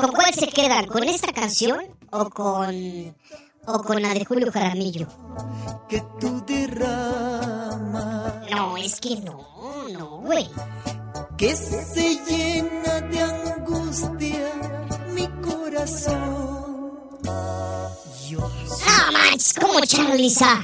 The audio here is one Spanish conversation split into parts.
¿Con cuál se quedan? ¿Con esta canción o con la de Julio Jaramillo? Que tú derramas. No, es que no, güey. Que se llena de angustia mi corazón. No manches, como Charliza.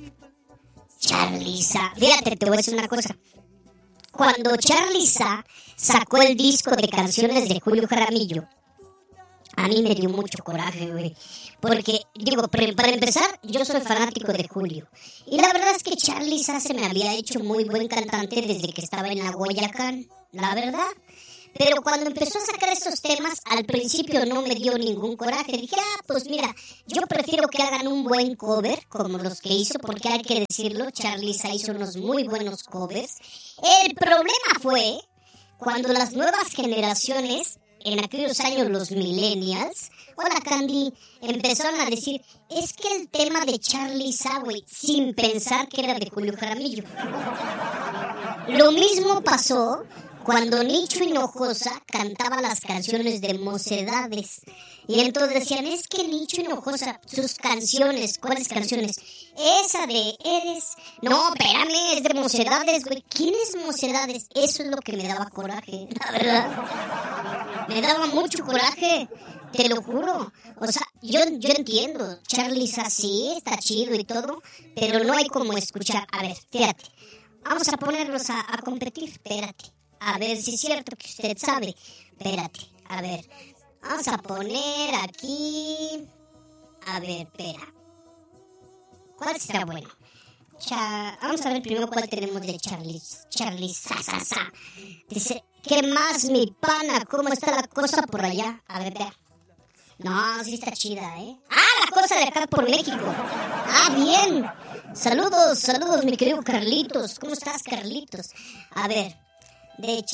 Fíjate, te voy a decir una cosa. Cuando Charliza sacó el disco de canciones de Julio Jaramillo, a mí me dio mucho coraje, güey. Porque, digo, para empezar, yo soy fanático de Julio. Y la verdad es que Charliza se me había hecho muy buen cantante desde que estaba en la Guayacán, la verdad. Pero cuando empezó a sacar estos temas, al principio no me dio ningún coraje. Dije, pues mira, yo prefiero que hagan un buen cover, como los que hizo, porque hay que decirlo, Charliza hizo unos muy buenos covers. El problema fue cuando las nuevas generaciones, en aquellos años los millennials, hola Candy, empezaron a decir, es que el tema de Charliza, güey, sin pensar que era de Julio Jaramillo. Lo mismo pasó cuando Nicho Hinojosa cantaba las canciones de Mocedades. Y entonces decían, es que Nicho Hinojosa, sus canciones, ¿cuáles canciones? Esa de Eres... No, espérame, es de Mocedades, güey. ¿Quién es Mocedades? Eso es lo que me daba coraje, la verdad. Me daba mucho coraje, te lo juro. O sea, yo entiendo, Charliza sí, está chido y todo, pero no hay como escuchar. A ver, fíjate, vamos a ponerlos a competir, espérate. A ver si es cierto que usted sabe. Espérate, a ver. Vamos a poner aquí... A ver, espera. ¿Cuál será bueno? Vamos a ver primero cuál tenemos de Charliza. Dice, ¿qué más, mi pana? ¿Cómo está la cosa por allá? A ver, espera. No, sí está chida, ¿eh? La cosa de acá por México. Bien. Saludos, mi querido Carlitos. ¿Cómo estás, Carlitos? A ver... De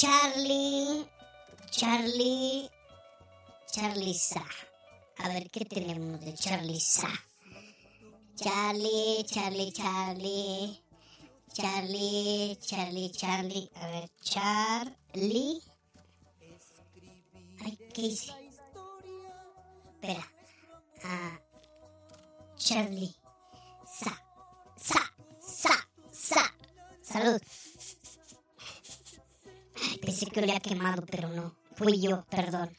Charliza. A ver, ¿qué tenemos de Charliza? Charlie. A ver, Charlie. Ay, ¿qué hice? Espera. Charlie. Salud. Pensé que olía quemado, pero no. Fui yo, perdón.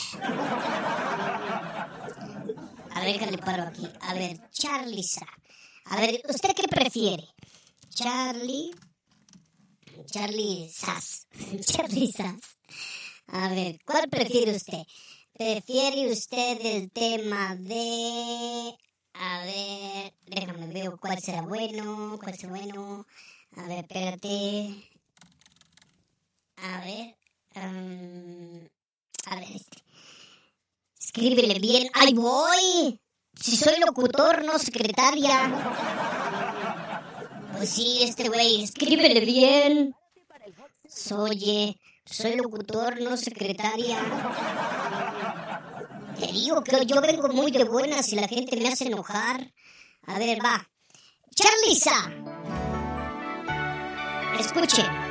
A ver, que le paro aquí. A ver, Charliza. A ver, ¿usted qué prefiere? Charliza. A ver, ¿cuál prefiere usted? ¿Prefiere usted el tema de... A ver, déjame ver cuál será bueno. A ver, espérate... A ver, escríbele bien. ¡Ahí voy! Si soy locutor, no secretaria. Pues sí, güey, escríbele bien. Soy locutor, no secretaria. Te digo que yo vengo muy de buenas y la gente me hace enojar. A ver, va. Charliza. Escuche.